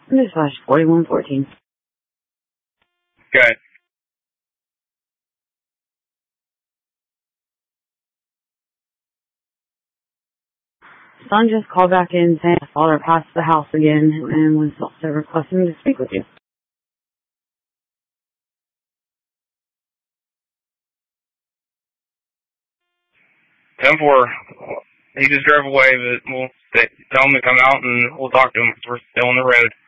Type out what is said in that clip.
Dispatch 4114. Okay. Son just called back in saying his father passed the house again and was also requesting to speak with you. 10-4. He just drove away, but we'll tell him to come out and we'll talk to him. We're still on the road.